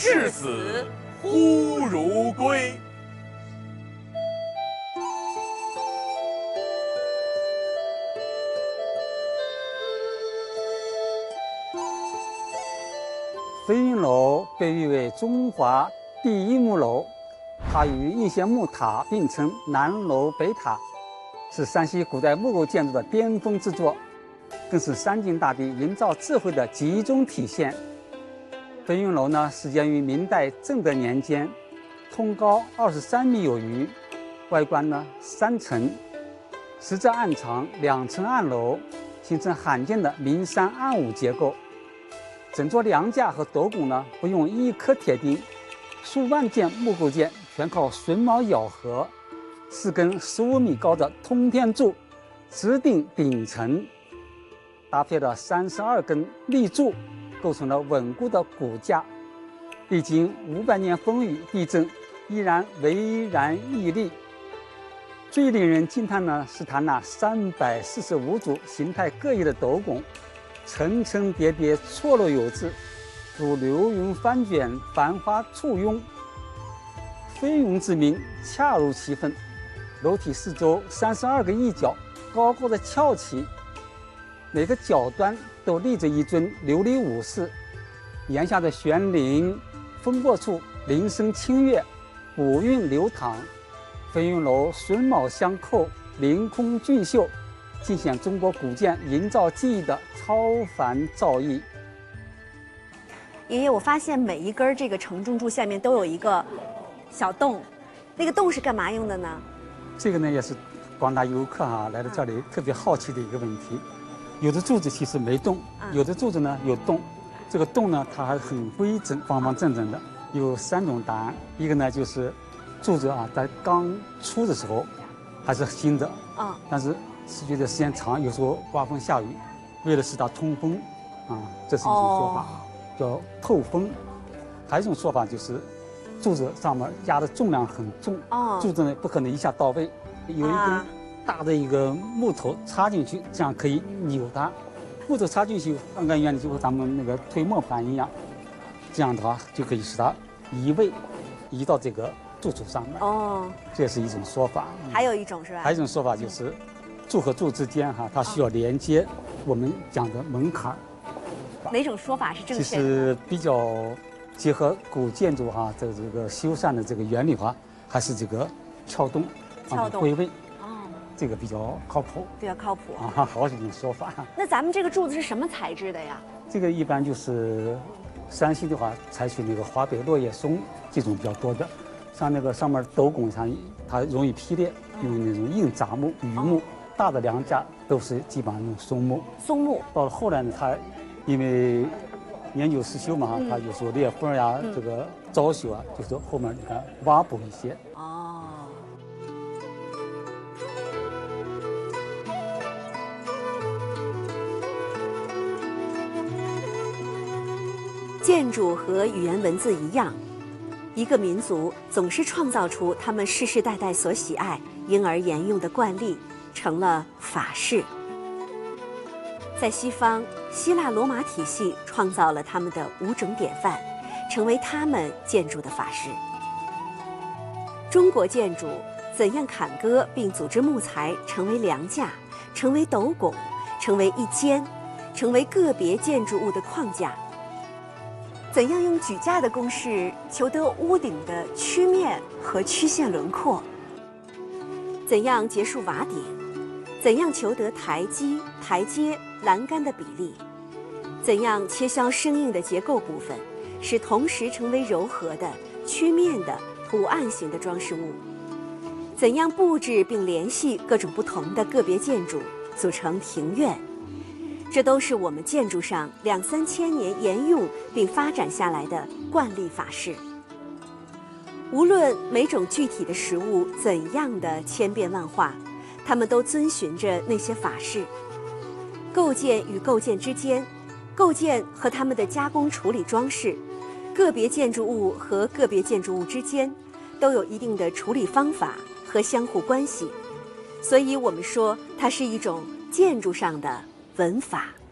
视死，忽如归。 飞云楼被誉为中华第一木楼，它与应县木塔并称南楼北塔，是山西古代木构建筑的巅峰之作，更是山境大地营造智慧的集中体现。飞云楼呢，始建于明代正德年间，通高23米有余，外观呢3层，实则暗藏2层暗楼，形成罕见的明山暗五结构。整座梁架和斗拱呢，不用一颗铁钉，数万件木构件全靠榫卯咬合，4根15米高的通天柱直顶顶层，搭配了32根立柱，构成了稳固的骨架。历经500年风雨地震，依然巍然屹立。最令人惊叹呢，是它那345组形态各异的斗拱，层层叠叠，错落有致，如流云翻卷，繁花簇拥。飞云之名恰如其分。楼体四周32个翼角高高的翘起，每个角端都立着一尊琉璃武士，檐下的悬铃风过处铃声清越，古韵流淌。飞云楼榫卯相扣，凌空俊秀，尽显中国古建营造技艺的超凡造诣。 爷爷，我发现每一根这个承重柱下面都有一个小洞，那个洞是干嘛用的呢？ 这个呢，也是广大游客来到这里特别好奇的一个问题。有的柱子其实没洞，有的柱子呢有洞。这个洞呢，它还很规整，方方正正的。有3种答案，一个呢就是柱子在刚出的时候还是新的但是持续的时间长，有时候刮风下雨，为了使它通风这是一种说法，叫透风。还有一种说法就是柱子上面压的重量很重，柱子呢不可能一下到位，有一根大的一个木头插进去，这样可以扭它。木头插进去按原理就和咱们那个推磨盘一样，这样的话就可以使它移位，移到这个柱子上面。这也是一种说法。 还有一种是吧？ 还有一种说法就是柱和柱之间它需要连接我们讲的门槛。 哪种说法是正确的？ 其实比较结合古建筑这个修缮的这个原理还是这个撬洞归位。这个比较靠谱， 比较靠谱好几种说法。 那咱们这个柱子是什么材质的呀？ 这个一般就是山西的话，采取那个华北落叶松这种比较多的，像那个上面斗拱上它容易劈裂，用那种硬杂木、榆木，大的梁架都是基本上用松木。 松木到了后来呢，它因为年久失修嘛，它有时候裂缝呀，这个遭朽就是后面你看挖补一些。 建筑和语言文字一样，一个民族总是创造出他们世世代代所喜爱、因而沿用的惯例，成了法式。在西方，希腊罗马体系创造了他们的5种典范，成为他们建筑的法式。中国建筑怎样砍割并组织木材成为梁架，成为斗拱，成为一间，成为个别建筑物的框架？怎样用举架的公式求得屋顶的曲面和曲线轮廓？怎样结束瓦顶？怎样求得台阶、栏杆的比例？怎样切削生硬的结构部分，使同时成为柔和的、曲面的、图案型的装饰物？怎样布置并联系各种不同的个别建筑，组成庭院？这都是我们建筑上2、3千年沿用并发展下来的惯例法式。无论每种具体的实物怎样的千变万化，它们都遵循着那些法式。构件与构件之间，构件和它们的加工处理装饰，个别建筑物和个别建筑物之间，都有一定的处理方法和相互关系。所以我们说它是一种建筑上的文法。